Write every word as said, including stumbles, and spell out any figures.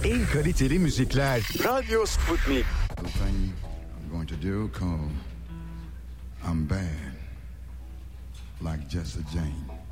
en kaliteli müzikler. Radyo Sputnik. The thing I'm going to do, 'cause I'm bad, like Jesse James.